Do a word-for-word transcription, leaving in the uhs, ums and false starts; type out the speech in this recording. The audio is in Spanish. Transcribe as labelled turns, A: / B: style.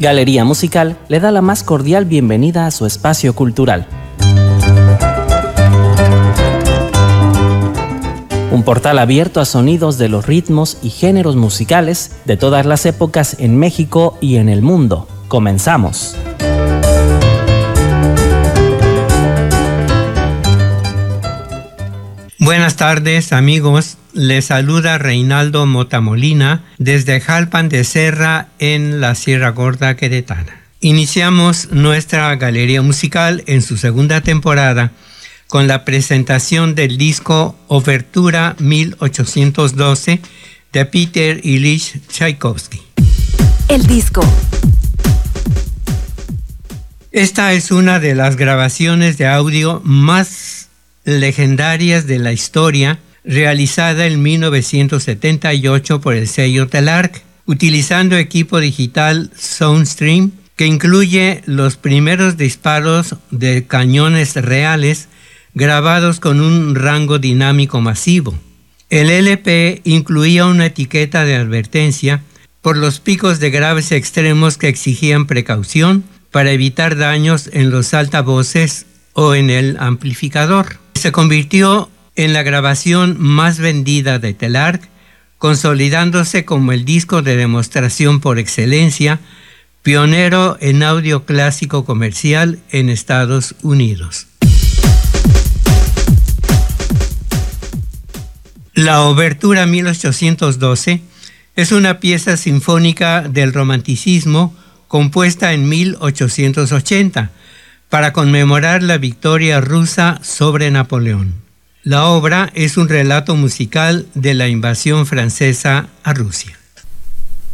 A: Galería Musical le da la más cordial bienvenida a su espacio cultural. Un portal abierto a sonidos de los ritmos y géneros musicales de todas las épocas en México y en el mundo. ¡Comenzamos!
B: Buenas tardes, amigos. Les saluda Reinaldo Motamolina desde Jalpan de Serra en la Sierra Gorda queretana. Iniciamos nuestra galería musical en su segunda temporada con la presentación del disco Obertura mil ochocientos doce de Peter Ilyich Tchaikovsky.
C: El disco.
B: Esta es una de las grabaciones de audio más legendarias de la historia, realizada en mil novecientos setenta y ocho por el sello Telarc, utilizando equipo digital Soundstream, que incluye los primeros disparos de cañones reales grabados con un rango dinámico masivo. El L P incluía una etiqueta de advertencia por los picos de graves extremos que exigían precaución para evitar daños en los altavoces o en el amplificador. Se convirtió en la grabación más vendida de Telarc, consolidándose como el disco de demostración por excelencia, pionero en audio clásico comercial en Estados Unidos. La Obertura mil ochocientos doce es una pieza sinfónica del romanticismo compuesta en mil ochocientos ochenta para conmemorar la victoria rusa sobre Napoleón. La obra es un relato musical de la invasión francesa a Rusia.